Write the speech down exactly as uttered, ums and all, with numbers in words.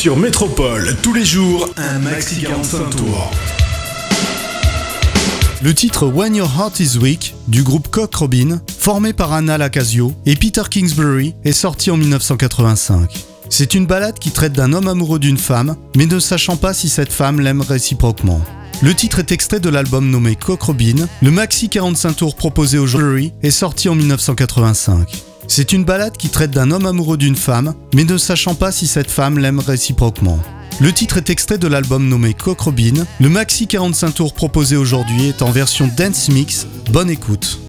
Sur Métropole, tous les jours, un maxi quarante-cinq tours. Le titre When Your Heart Is Weak du groupe Cock Robin, formé par Anna Lacasio et Peter Kingsbury, est sorti en dix-neuf cent quatre-vingt-cinq. C'est une ballade qui traite d'un homme amoureux d'une femme, mais ne sachant pas si cette femme l'aime réciproquement. Le titre est extrait de l'album nommé Cock Robin. Le maxi quarante-cinq tours proposé aujourd'hui est sorti en dix-neuf cent quatre-vingt-cinq. C'est une ballade qui traite d'un homme amoureux d'une femme, mais ne sachant pas si cette femme l'aime réciproquement. Le titre est extrait de l'album nommé Cock Robin. Le maxi quarante-cinq tours proposé aujourd'hui est en version dance mix. Bonne écoute.